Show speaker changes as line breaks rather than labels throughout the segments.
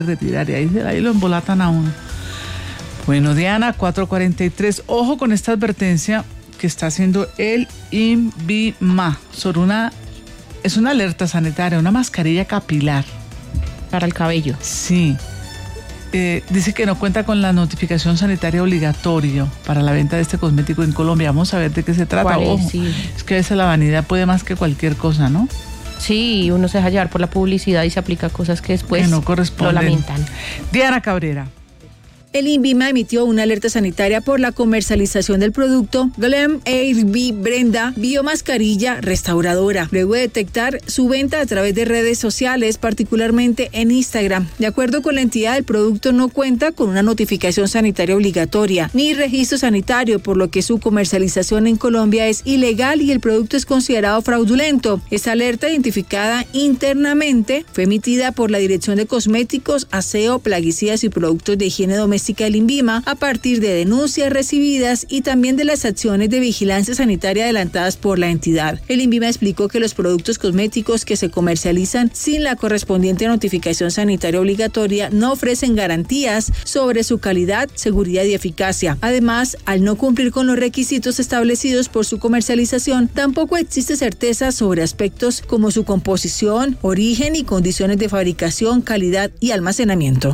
retirar y ahí lo embolatan a uno. Bueno, Diana, 4:43. Ojo con esta advertencia que está haciendo el INVIMA es una alerta sanitaria, una mascarilla capilar.
Para el cabello.
Sí. Dice que no cuenta con la notificación sanitaria obligatoria para la venta de este cosmético en Colombia. Vamos a ver de qué se trata. Ojo, sí. Es que a veces la vanidad puede más que cualquier cosa, ¿no?
Sí, uno se deja llevar por la publicidad y se aplica cosas que después
que no corresponden.
Lo lamentan.
Diana Cabrera.
El INVIMA emitió una alerta sanitaria por la comercialización del producto Glam AirB Brenda Biomascarilla Restauradora, luego de detectar su venta a través de redes sociales, particularmente en Instagram. De acuerdo con la entidad, el producto no cuenta con una notificación sanitaria obligatoria ni registro sanitario, por lo que su comercialización en Colombia es ilegal y el producto es considerado fraudulento. Esta alerta, identificada internamente, fue emitida por la Dirección de Cosméticos, Aseo, Plaguicidas y Productos de Higiene Doméstica del INVIMA a partir de denuncias recibidas y también de las acciones de vigilancia sanitaria adelantadas por la entidad. El INVIMA explicó que los productos cosméticos que se comercializan sin la correspondiente notificación sanitaria obligatoria no ofrecen garantías sobre su calidad, seguridad y eficacia. Además, al no cumplir con los requisitos establecidos por su comercialización, tampoco existe certeza sobre aspectos como su composición, origen y condiciones de fabricación, calidad y almacenamiento.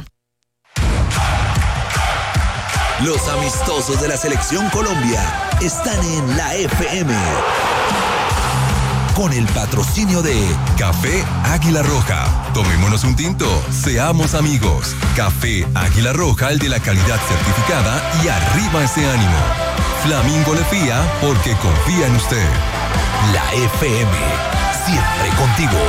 Los amistosos de la Selección Colombia están en la FM. Con el patrocinio de Café Águila Roja. Tomémonos un tinto, seamos amigos. Café Águila Roja, el de la calidad certificada, y arriba ese ánimo. Flamingo le fía porque confía en usted. La FM, siempre contigo.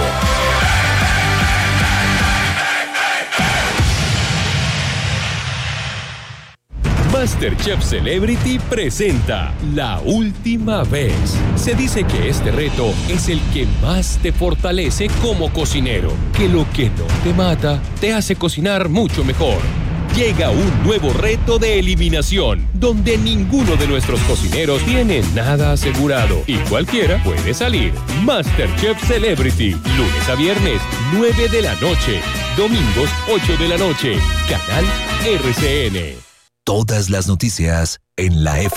MasterChef Celebrity presenta La Última Vez. Se dice que este reto es el que más te fortalece como cocinero, que lo que no te mata te hace cocinar mucho mejor. Llega un nuevo reto de eliminación, donde ninguno de nuestros cocineros tiene nada asegurado y cualquiera puede salir. MasterChef Celebrity, lunes a viernes, 9 de la noche, domingos, 8 de la noche, canal RCN.
Todas las noticias en la FM.